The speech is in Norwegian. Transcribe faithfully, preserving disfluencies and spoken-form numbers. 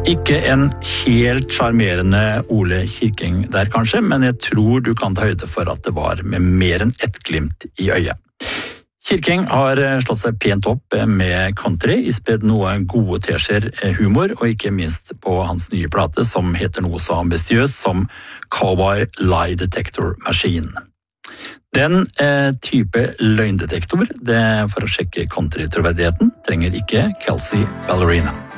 Ikke en helt charmerende Ole Kirkeng der kanskje, men jeg tror du kan ta høyde for at det var med mer enn ett glimt i øyet. Kirkeng har slått seg pent opp med country, ispedd noe gode teskjeer humor, og ikke minst på hans nye plate som heter noe så ambisiøst som Cowboy Lie Detector Machine. Den eh, type løgndetektor, det for å sjekke country-troverdigheten, trenger ikke Kelsey Ballerina.